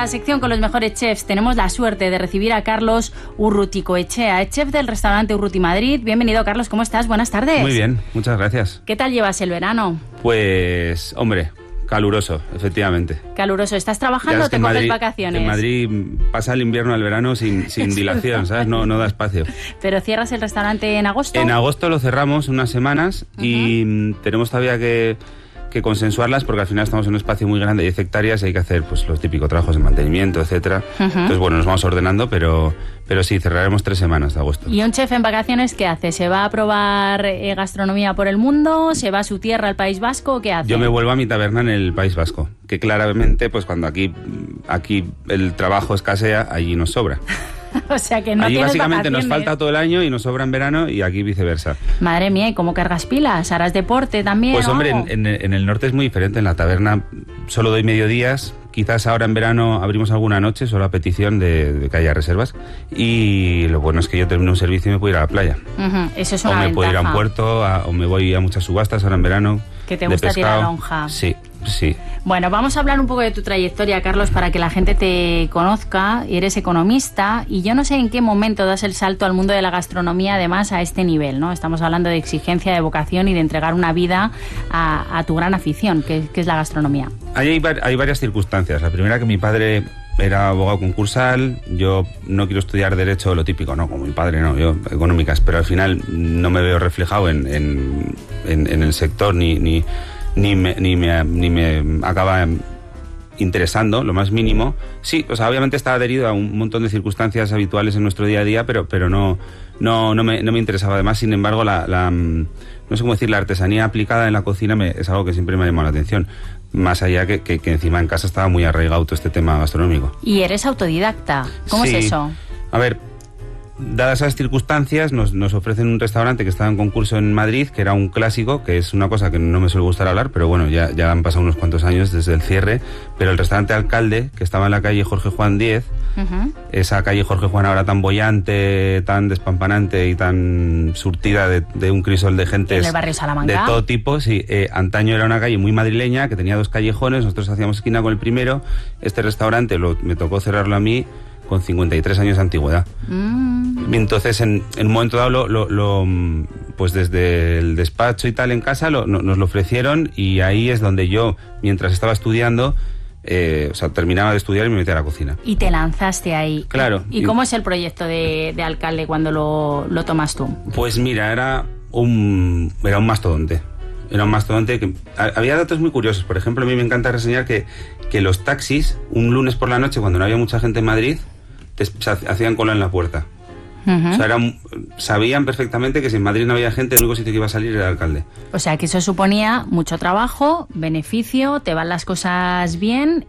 nuestra sección con los mejores chefs. Tenemos la suerte de recibir a Carlos Urruticoetxea, chef del restaurante Urruti Madrid. Bienvenido, Carlos, ¿cómo estás? Buenas tardes. Muy bien, muchas gracias. ¿Qué tal llevas el verano? Pues, hombre, caluroso, efectivamente. Caluroso. ¿Estás trabajando o te coges vacaciones? En Madrid pasa el invierno al verano sin dilación, ¿sabes? No da espacio. ¿Pero cierras el restaurante en agosto? En agosto lo cerramos unas semanas y tenemos todavía que consensuarlas porque al final estamos en un espacio muy grande, 10 hectáreas, y hay que hacer pues los típicos trabajos de mantenimiento, etcétera. Entonces, bueno, nos vamos ordenando, pero sí, cerraremos 3 semanas de agosto. ¿Y un chef en vacaciones qué hace? ¿Se va a probar gastronomía por el mundo? ¿Se va a su tierra, al País Vasco? ¿Qué hace? Yo me vuelvo a mi taberna en el País Vasco, que claramente, pues cuando aquí el trabajo escasea, allí nos sobra. O sea que no allí tienes básicamente vacaciones. nos falta todo el año y nos sobra en verano, y aquí viceversa. Madre mía, ¿y cómo cargas pilas? ¿Harás deporte también? Pues hombre, algo? en el norte es muy diferente. En la taberna solo doy mediodías. Quizás ahora en verano abrimos alguna noche, solo a petición de que haya reservas. Y lo bueno es que yo termino un servicio y me puedo ir a la playa. Eso es una O me ventaja. puedo ir a un puerto, o me voy a muchas subastas ahora en verano. Que te de gusta pescado. tirar lonja. Sí. Bueno, vamos a hablar un poco de tu trayectoria, Carlos, para que la gente te conozca. Eres economista y yo no sé en qué momento das el salto al mundo de la gastronomía, además a este nivel, ¿no? Estamos hablando de exigencia, de vocación y de entregar una vida a tu gran afición, que es la gastronomía. Hay varias circunstancias. La primera, que mi padre era abogado concursal. Yo no quiero estudiar Derecho, lo típico, ¿no? Como mi padre, no, yo económicas, pero al final no me veo reflejado en el sector ni me acaba interesando lo más mínimo. Sí, o sea, obviamente está adherido a un montón de circunstancias habituales en nuestro día a día, pero no me interesaba. Además, sin embargo, no sé cómo decir, la artesanía aplicada en la cocina es algo que siempre me ha llamado la atención. Más allá que encima en casa estaba muy arraigado todo este tema gastronómico. ¿Y eres autodidacta? ¿Cómo Sí. es eso? A ver, dadas esas circunstancias, nos ofrecen un restaurante que estaba en concurso en Madrid, que era un clásico, que es una cosa que no me suele gustar hablar, pero bueno, ya han pasado unos cuantos años desde el cierre. Pero el restaurante Alcalde, que estaba en la calle Jorge Juan 10, esa calle Jorge Juan ahora tan bollante, tan despampanante y tan surtida de un crisol de gentes ¿En el barrio Salamanca? de todo tipo, sí. Antaño era una calle muy madrileña, que tenía 2 callejones, nosotros hacíamos esquina con el primero. Este restaurante me tocó cerrarlo a mí con 53 años de antigüedad. Entonces, en un momento dado, pues desde el despacho y tal en casa, nos lo ofrecieron, y ahí es donde yo, mientras estaba estudiando, terminaba de estudiar y me metí a la cocina. Y te lanzaste ahí. Claro. ¿Y cómo es el proyecto de Alcalde cuando lo tomas tú? Pues mira, era un mastodonte. Era un mastodonte que... Había datos muy curiosos. Por ejemplo, a mí me encanta reseñar que los taxis, un lunes por la noche, cuando no había mucha gente en Madrid, hacían cola en la puerta. O sea, sabían perfectamente que si en Madrid no había gente, el único sitio que iba a salir era el Alcalde. O sea, que eso suponía mucho trabajo, beneficio, te van las cosas bien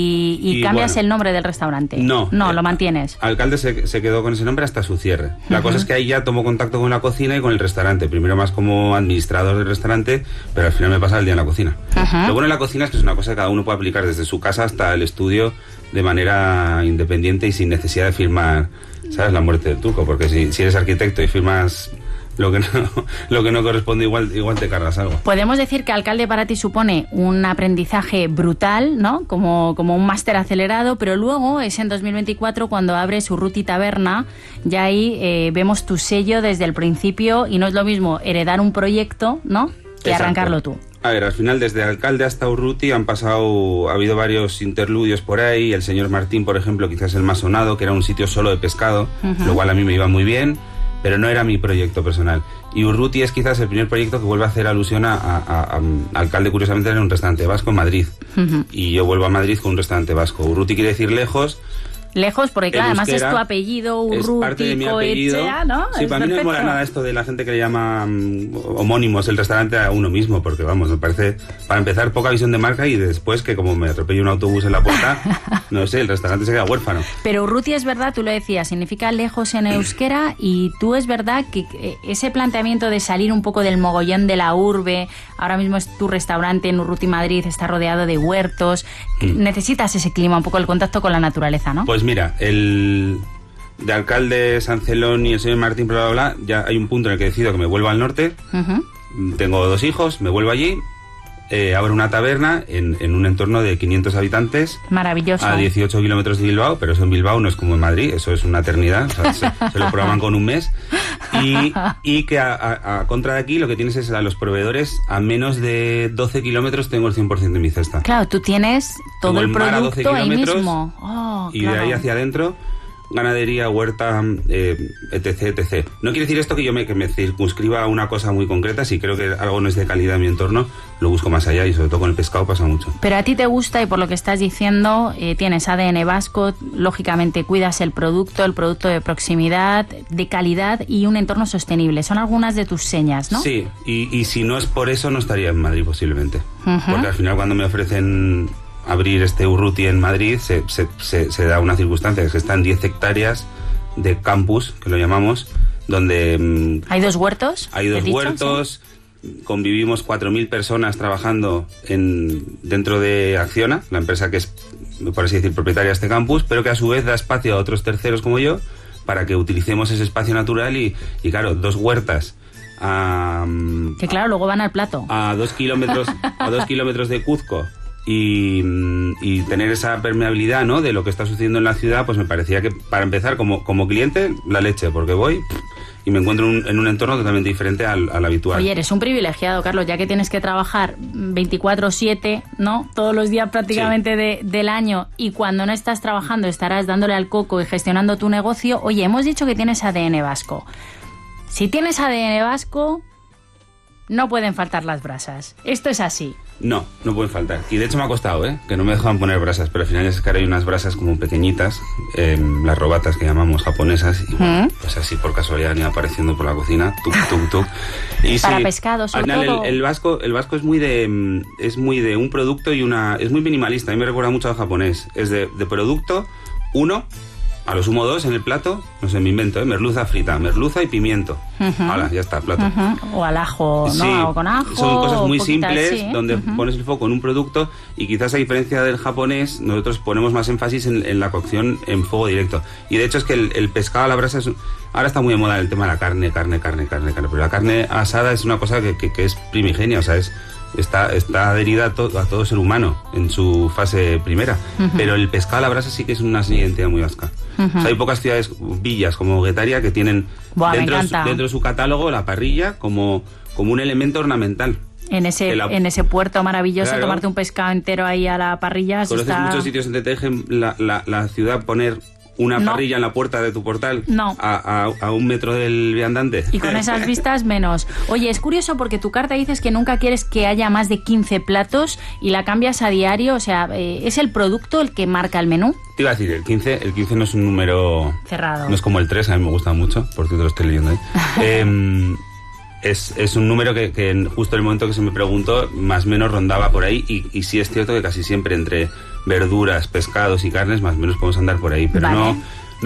y cambias bueno, el nombre del restaurante. No, lo mantienes. Alcalde se quedó con ese nombre hasta su cierre. La cosa es que ahí ya tomó contacto con la cocina y con el restaurante. Primero más como administrador del restaurante, pero al final me pasaba el día en la cocina. Lo bueno en la cocina es que es una cosa que cada uno puede aplicar desde su casa hasta el estudio de manera independiente y sin necesidad de firmar, ¿sabes?, la muerte del turco, porque si eres arquitecto y firmas lo que no corresponde, igual te cargas algo. Podemos decir que Alcalde para ti supone un aprendizaje brutal, ¿no? Como un máster acelerado, pero luego es en 2024 cuando abres Urruti Taberna, ya ahí vemos tu sello desde el principio, y no es lo mismo heredar un proyecto, ¿no?, que Exacto. arrancarlo tú. A ver, al final desde Alcalde hasta Urruti ha habido varios interludios por ahí. El señor Martín, por ejemplo, quizás el más sonado, que era un sitio solo de pescado, lo cual a mí me iba muy bien, pero no era mi proyecto personal. Y Urruti es quizás el primer proyecto que vuelve a hacer alusión a Alcalde, curiosamente, era un restaurante vasco en Madrid. Y yo vuelvo a Madrid con un restaurante vasco. Urruti quiere decir lejos. Lejos, porque claro, además es tu apellido, Urruticoetxea, ¿no? Sí, para mí no me mola nada esto de la gente que le llama homónimos el restaurante a uno mismo, porque vamos, me parece, para empezar, poca visión de marca, y después que como me atropelle un autobús en la puerta, no sé, el restaurante se queda huérfano. Pero Urruti, es verdad, tú lo decías, significa lejos en euskera, y tú es verdad que ese planteamiento de salir un poco del mogollón de la urbe, ahora mismo es tu restaurante en Urruti Madrid, está rodeado de huertos, necesitas ese clima, un poco el contacto con la naturaleza, ¿no? Pues mira, el de Alcalde, San Celón y el señor Martín, bla, bla, bla, ya hay un punto en el que decido que me vuelvo al norte. Tengo 2 hijos, me vuelvo allí, abro una taberna en un entorno de 500 habitantes. Maravilloso. A 18 kilómetros de Bilbao, pero eso en Bilbao no es como en Madrid, eso es una eternidad, o sea, se lo programan con un mes. Y que a contra de aquí lo que tienes es a los proveedores a menos de 12 kilómetros tengo el 100% de mi cesta. Claro, tú tienes todo el producto ahí mismo. Y de ahí hacia adentro, ganadería, huerta, etc. No quiere decir esto que yo me circunscriba a una cosa muy concreta. Si creo que algo no es de calidad en mi entorno, lo busco más allá, y sobre todo con el pescado pasa mucho. Pero a ti te gusta, y por lo que estás diciendo, tienes ADN vasco, lógicamente cuidas el producto de proximidad, de calidad y un entorno sostenible. Son algunas de tus señas, ¿no? Sí, y si no es por eso no estaría en Madrid posiblemente. Porque al final cuando me ofrecen abrir este Urruti en Madrid, se da una circunstancia, que es que están 10 hectáreas de campus, que lo llamamos, donde... ¿Hay 2 huertos? Hay 2 huertos, ¿sí? Convivimos 4.000 personas trabajando dentro de Acciona, la empresa que es, por así decir, propietaria de este campus, pero que a su vez da espacio a otros terceros como yo, para que utilicemos ese espacio natural y claro, 2 huertas... que claro, luego van al plato. A 2 kilómetros de Cuzco, y tener esa permeabilidad, ¿no?, de lo que está sucediendo en la ciudad, pues me parecía que, para empezar, como cliente, la leche, porque voy y me encuentro en un entorno totalmente diferente al habitual. Oye, eres un privilegiado, Carlos, ya que tienes que trabajar 24/7, ¿no?, todos los días prácticamente sí, del año, y cuando no estás trabajando estarás dándole al coco y gestionando tu negocio. Oye, hemos dicho que tienes ADN vasco. Si tienes ADN vasco, no pueden faltar las brasas. Esto es así. No pueden faltar. Y de hecho me ha costado, que no me dejaban poner brasas, pero al final es que ahora hay unas brasas como pequeñitas, las robatas que llamamos japonesas, y bueno, pues así por casualidad han ido apareciendo por la cocina, tuk. Y para pescado, sobre todo. El vasco es muy de un producto y es muy minimalista. A mí me recuerda mucho al japonés. Es de producto, uno, a lo sumo 2 en el plato, no sé, me invento, merluza frita, merluza y pimiento. Hala, ya está, plato. O al ajo, ¿no? Sí, o con ajo. Son cosas muy simples, sí, donde pones el foco en un producto, y quizás a diferencia del japonés, nosotros ponemos más énfasis en la cocción en fuego directo. Y de hecho es que el pescado a la brasa ahora está muy de moda el tema de la carne, pero la carne asada es una cosa que es primigenia, o sea, está adherida a todo ser humano en su fase primera. Pero el pescado a la brasa sí que es una identidad muy vasca. O sea, hay pocas ciudades, villas como Guetaria, que tienen dentro de su catálogo la parrilla como un elemento ornamental. En ese puerto maravilloso, claro, tomarte un pescado entero ahí a la parrilla. ¿Conoces muchos sitios donde te dejen la ciudad poner una parrilla en la puerta de tu portal? No. A 1 metro del viandante. Y con esas vistas menos. Oye, es curioso porque tu carta dices que nunca quieres que haya más de 15 platos y la cambias a diario. O sea, ¿es el producto el que marca el menú? Te iba a decir, el 15 no es un número cerrado. No es como el 3, a mí me gusta mucho, porque te lo estoy leyendo ahí. Es un número que justo en el momento que se me preguntó, más o menos rondaba por ahí, y sí es cierto que casi siempre entre verduras, pescados y carnes, más o menos podemos andar por ahí, pero vale.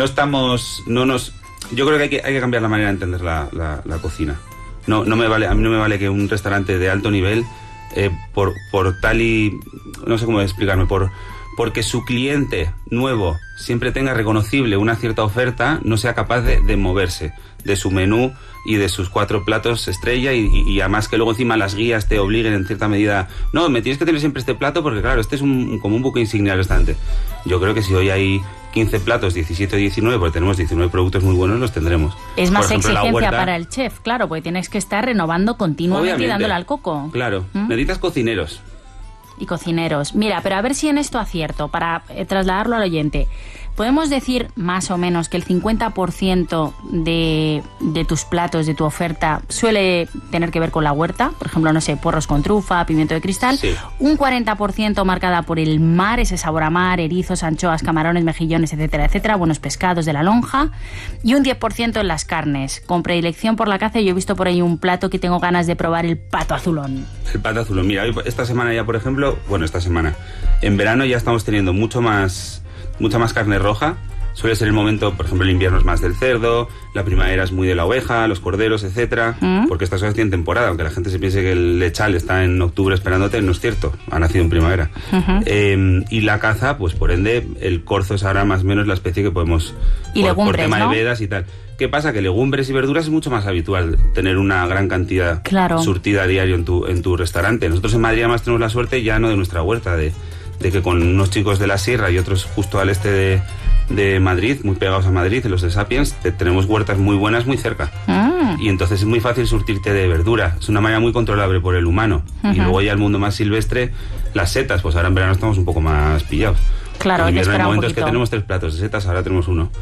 Yo creo que hay que cambiar la manera de entender la cocina. A mí no me vale que un restaurante de alto nivel, por tal y... no sé cómo explicarme, porque su cliente nuevo siempre tenga reconocible una cierta oferta, no sea capaz de moverse de su menú y de sus 4 platos estrella, y además que luego encima las guías te obliguen en cierta medida, no, me tienes que tener siempre este plato porque claro, este es como un buque insignia del restaurante. Yo creo que si hoy hay 15 platos, 17 o 19, porque tenemos 19 productos muy buenos, los tendremos. Es más exigencia para el chef, claro, porque tienes que estar renovando continuamente. Obviamente, y dándole al coco. Claro, necesitas cocineros. Y cocineros. Mira, pero a ver si en esto acierto, para trasladarlo al oyente. Podemos decir más o menos que el 50% de tus platos, de tu oferta, suele tener que ver con la huerta. Por ejemplo, no sé, puerros con trufa, pimiento de cristal. Sí. Un 40% marcada por el mar, ese sabor a mar, erizos, anchoas, camarones, mejillones, etcétera, etcétera. Buenos pescados de la lonja. Y un 10% en las carnes, con predilección por la caza. Yo he visto por ahí un plato que tengo ganas de probar, el pato azulón. El pato azulón. Mira, esta semana ya, por ejemplo, en verano ya estamos teniendo mucha más carne roja, suele ser el momento, por ejemplo, el invierno es más del cerdo, la primavera es muy de la oveja, los corderos, etcétera, porque estas cosas tienen temporada, aunque la gente se piense que el lechal está en octubre esperándote, no es cierto, ha nacido en primavera. Y la caza, pues por ende, el corzo es ahora más o menos la especie que podemos, y por tema, ¿no?, de vedas y tal. ¿Qué pasa? Que legumbres y verduras es mucho más habitual tener una gran cantidad surtida a diario en tu restaurante. Nosotros en Madrid además tenemos la suerte, ya no de nuestra huerta, de que con unos chicos de la Sierra y otros justo al este de Madrid, muy pegados a Madrid, los de Sapiens, tenemos huertas muy buenas muy cerca. Y entonces es muy fácil surtirte de verdura. Es una manera muy controlable por el humano. Y luego ya el mundo más silvestre, las setas, pues ahora en verano estamos un poco más pillados. Claro, en invierno hay momentos que tenemos 3 platos de setas, ahora tenemos 1.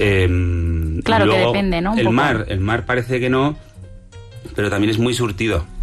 Claro, luego, que depende, ¿no? El mar parece que no, pero también es muy surtido.